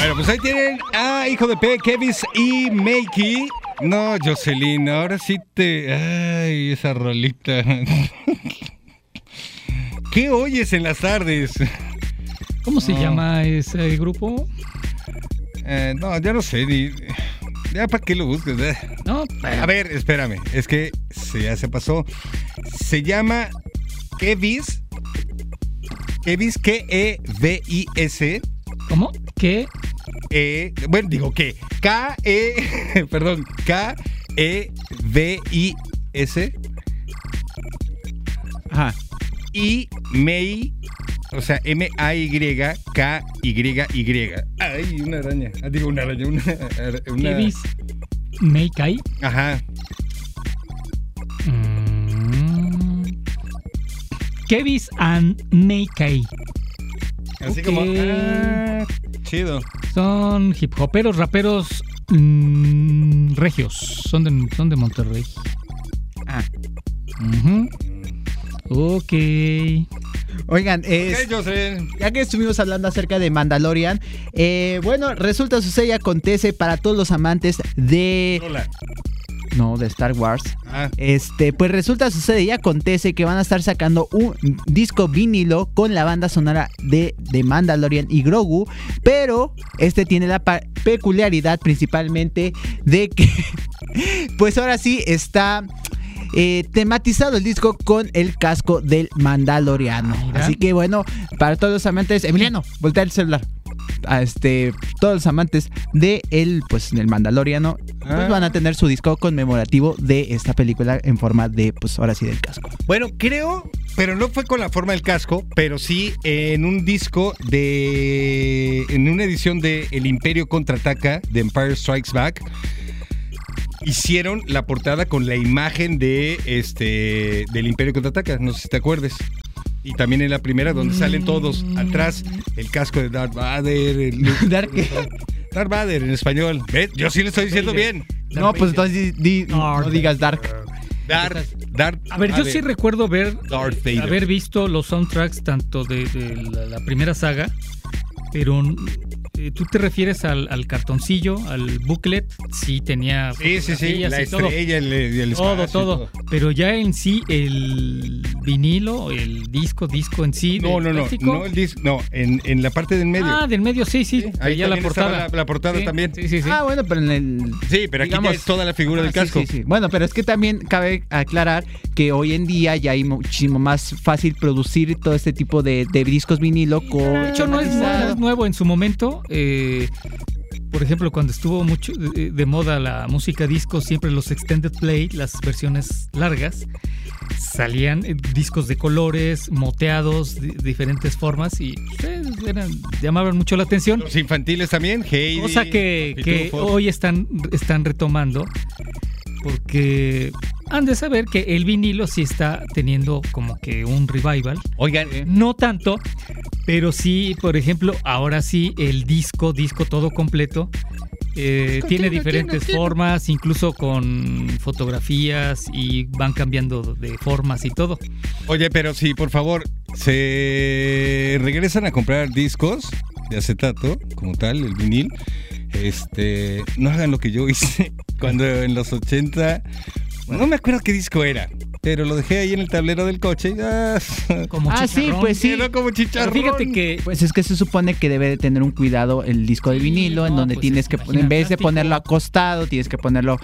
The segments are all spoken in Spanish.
Bueno, pues ahí tienen a Hijo de P, Kevis y Makey. No, Jocelyn, ahora sí te... Ay, esa rolita. ¿Qué oyes en las tardes? ¿Cómo se llama ese grupo? No, ya no sé. Ya para qué lo buscas. No, A ver, espérame. Es que ya se pasó. Se llama Kevis. Kevis, K-E-V-I-S. ¿Cómo? ¿Qué? Bueno, digo que perdón, K-E-V-I-S. Ajá. Y May, o sea, M-A-Y-K-Y-Y. Ay, una araña. Digo, una araña, una... Kevis Makey. Ajá. Kevis and Makey. Así Ok. como... chido. Son hip hoperos, raperos regios. Son de Monterrey. Ujú. Ok. Oigan, Yo sé. ya que estuvimos hablando acerca de Mandalorian, bueno, resulta, sucede y acontece para todos los amantes de... Hola. No, de Star Wars. Pues resulta, sucede y acontece que van a estar sacando un disco vinilo con la banda sonora de Mandalorian y Grogu, pero tiene la peculiaridad principalmente de que pues ahora sí está tematizado el disco con el casco del Mandaloriano. Mira. Así que bueno, para todos los amantes, Emiliano, voltea el celular. Todos los amantes de del Mandaloriano pues van a tener su disco conmemorativo de esta película en forma de, pues ahora sí, del casco. Bueno, creo, pero no fue con la forma del casco, pero sí en un disco en una edición de El Imperio Contraataca, de Empire Strikes Back, hicieron la portada con la imagen de del Imperio Contraataca, no sé si te acuerdes. Y también en la primera, donde salen todos atrás, el casco de Darth Vader, Darth Vader en español. ¿Ves? Yo sí le estoy diciendo bien. No, pues entonces no digas Dark. Darth. A ver, yo sí recuerdo Darth Vader. haber visto los soundtracks tanto de la primera saga, pero tú te refieres al cartoncillo, al booklet, sí tenía... Sí, la todo. estrella, el espacio. Todo. Pero ya en sí, el vinilo, el disco en sí... No, el disco, no, en la parte del medio. Ah, del medio, sí. Ahí ya la también portada. estaba la portada Sí, también. Sí. Ah, bueno, pero en el... Sí, pero aquí ya es toda la figura del casco. Sí. Bueno, pero es que también cabe aclarar que hoy en día ya hay muchísimo más fácil producir todo este tipo de discos vinilo con... De hecho, no es nuevo en su momento. Por ejemplo, cuando estuvo mucho de moda la música disco, siempre los extended play, las versiones largas, salían discos de colores, moteados, de diferentes formas y llamaban mucho la atención. Los infantiles también, Heidi. Cosa que hoy están retomando, porque han de saber que el vinilo sí está teniendo como que un revival. Oigan, no tanto, pero sí, por ejemplo, ahora sí el disco todo completo tiene diferentes formas, incluso con fotografías y van cambiando de formas y todo. Oye, pero sí, por favor, se regresan a comprar discos de acetato, como tal, el vinil. No hagan lo que yo hice cuando en los 80, no me acuerdo qué disco era, pero lo dejé ahí en el tablero del coche y como chicharrón. Sí, pues sí. Quedó como chicharrón. Pero fíjate que pues es que se supone que debe de tener un cuidado el disco de vinilo, en donde pues tienes que en vez de ponerlo acostado, tienes que ponerlo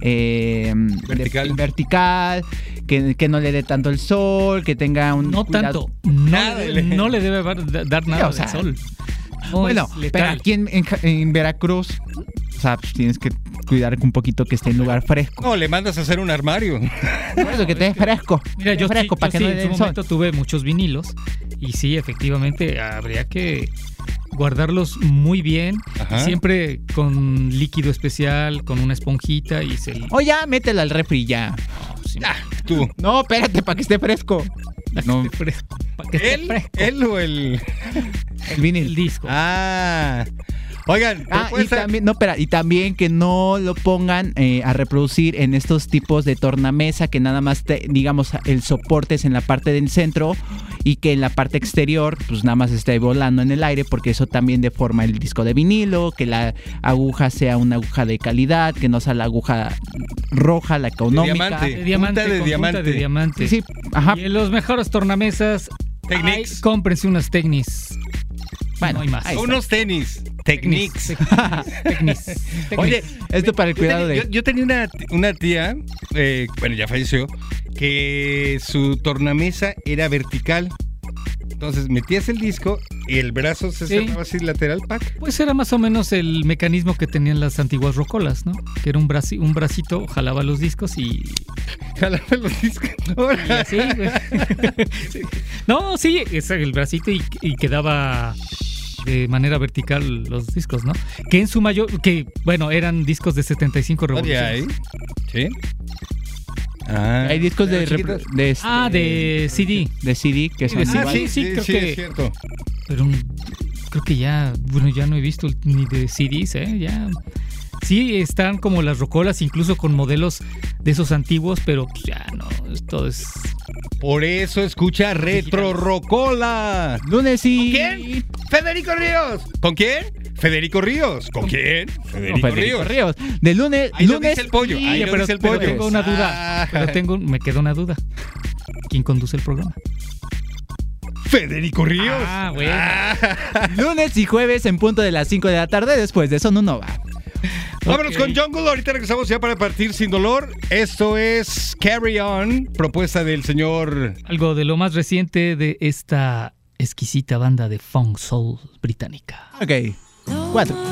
vertical, que no le dé tanto el sol, que tenga un no cuidado. tanto, no le debe dar nada Sí, o sea, de sol. Bueno, pero aquí en Veracruz, o sea, pues tienes que cuidar un poquito que esté en lugar fresco. No, le mandas a hacer un armario. Por eso que esté fresco. Mira, yo fresco para que no le dé en el su sol. momento tuve muchos vinilos y sí, efectivamente, habría que guardarlos muy bien, Ajá. siempre con líquido especial, con una esponjita y O ya, mételo al refri ya. Tú. No, espérate, para que esté fresco. No. Para que esté fresco. ¿Él o el...? El vinil. El disco. Ah. Oigan, y también que no lo pongan a reproducir en estos tipos de tornamesa, que nada más digamos el soporte es en la parte del centro y que en la parte exterior pues nada más esté volando en el aire, porque eso también deforma el disco de vinilo, que la aguja sea una aguja de calidad, que no sea la aguja roja, la económica. De diamante. Sí, ajá. Y en los mejores tornamesas, cómprense unas Technics. Bueno, no hay más. Unos tenis. Technics. Oye, esto para el cuidado yo tenía una tía, bueno, ya falleció, que su tornamesa era vertical. Entonces metías el disco y el brazo se cerraba así lateral, pack. Pues era más o menos el mecanismo que tenían las antiguas rocolas, ¿no? Que era un bracito, jalaba los discos y... Jalaba los discos. Y así, güey. No, sí, es el bracito y quedaba de manera vertical los discos, ¿no? Que en su bueno, eran discos de 75 revoluciones. ¿Sí? Hay discos de CD. De CD que son iguales. Sí, creo que es cierto. Pero creo que ya no he visto ni de CDs, ya. Sí, están como las rocolas, incluso con modelos de esos antiguos, pero pues ya no, esto es... Por eso escucha Retro Rocola. Lunes y... ¿Con quién? ¡Federico Ríos! ¿Con quién? Federico Ríos. ¿Con quién? Federico Ríos. De lunes... Ahí lo dice el pollo. Sí, pero tengo una duda. Me queda una duda. ¿Quién conduce el programa? Federico Ríos. Bueno. Lunes y jueves en punto de las 5 de la tarde, después de Son Uno Va. Vámonos con Jungle, ahorita regresamos ya para partir sin dolor. Esto es Carry On, propuesta del señor... Algo de lo más reciente de esta exquisita banda de funk soul británica. Ok, 4.